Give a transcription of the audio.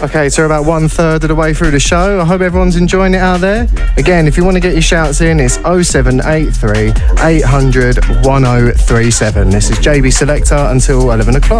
Okay, so we're about 1/3 of the way through the show. I hope everyone's enjoying it out there. Again, if you want to get your shouts in, it's 0783 800 1037. This is JB Selector until 11 o'clock.